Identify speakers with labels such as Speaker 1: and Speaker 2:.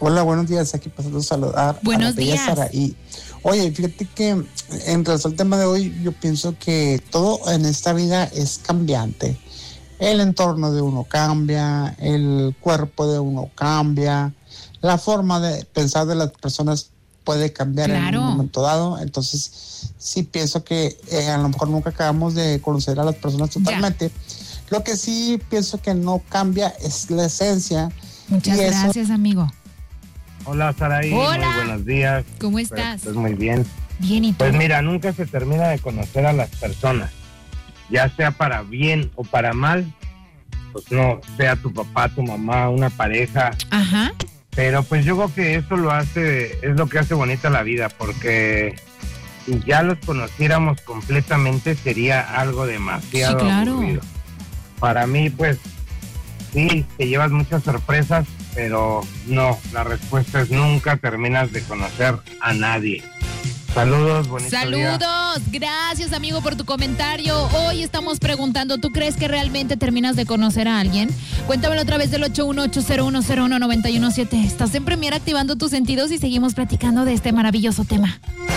Speaker 1: Hola, buenos días. Aquí pasando a saludar
Speaker 2: Buenos
Speaker 1: a la bella
Speaker 2: días.
Speaker 1: Saraí. Oye, fíjate que en relación al tema de hoy, yo pienso que todo en esta vida es cambiante. El entorno de uno cambia, el cuerpo de uno cambia, la forma de pensar de las personas puede cambiar en
Speaker 2: Claro.
Speaker 1: un momento dado. Entonces, sí pienso que a lo mejor nunca acabamos de conocer a las personas totalmente. Lo que sí pienso que no cambia es la esencia.
Speaker 2: Muchas
Speaker 1: Y eso-
Speaker 2: gracias, amigo.
Speaker 3: Hola, Saraí.
Speaker 2: Hola.
Speaker 3: Muy buenos días.
Speaker 2: ¿Cómo estás?
Speaker 3: Pues muy bien.
Speaker 2: Bien, ¿y tú?
Speaker 3: Pues mira, nunca se termina de conocer a las personas, ya sea para bien o para mal, pues no, sea tu papá, tu mamá, una pareja,
Speaker 2: Ajá.
Speaker 3: pero pues yo creo que eso es lo que hace bonita la vida, porque si ya los conociéramos completamente sería algo demasiado
Speaker 2: Sí, claro.
Speaker 3: aburrido. Para mí, pues, sí, te llevas muchas sorpresas, pero no, la respuesta es nunca terminas de conocer a nadie. Saludos, bonito día.
Speaker 2: Saludos, gracias amigo por tu comentario. Hoy estamos preguntando, ¿tú crees que realmente terminas de conocer a alguien? Cuéntamelo a través del 81801019117. Estás en Premier activando tus sentidos y seguimos platicando de este maravilloso tema.